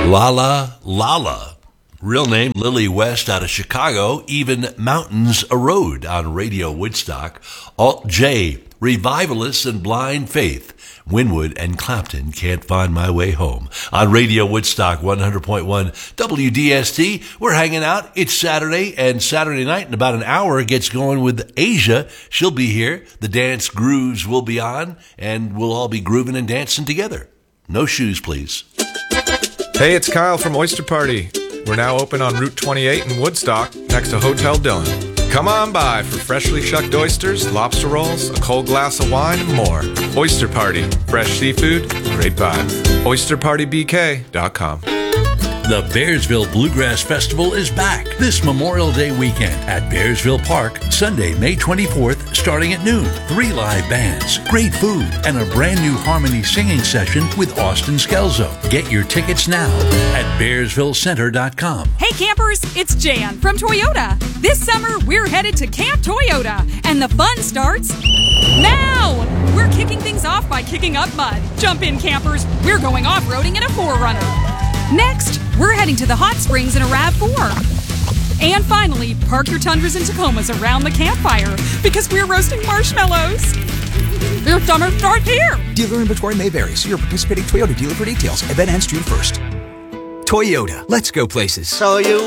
Lala Lala. Real name Lily West out of Chicago. Even Mountains Erode on Radio Woodstock. Alt J. Revivalists and Blind Faith. Winwood and Clapton, Can't Find My Way Home. On Radio Woodstock 100.1 WDST, we're hanging out. It's Saturday, and Saturday night in about an hour it gets going with Asia. She'll be here. The dance grooves will be on, and we'll all be grooving and dancing together. No shoes, please. Hey, it's Kyle from Oyster Party. We're now open on Route 28 in Woodstock, next to Hotel Dillon. Come on by for freshly shucked oysters, lobster rolls, a cold glass of wine, and more. Oyster Party. Fresh seafood, great vibes. OysterPartyBK.com. The Bearsville Bluegrass Festival is back this Memorial Day weekend at Bearsville Park, Sunday, May 24th, starting at noon. 3 live bands, great food, and a brand new harmony singing session with Austin Skelzo. Get your tickets now at BearsvilleCenter.com. Hey campers, it's Jan from Toyota. This summer, we're headed to Camp Toyota, and the fun starts now! We're kicking things off by kicking up mud. Jump in, campers. We're going off-roading in a 4Runner. Next, we're heading to the hot springs in a RAV4. And finally, park your Tundras and Tacomas around the campfire because we're roasting marshmallows. Your summer starts here. Dealer inventory may vary. See your participating Toyota dealer for details. Event ends June 1st. Toyota. Let's go places. So you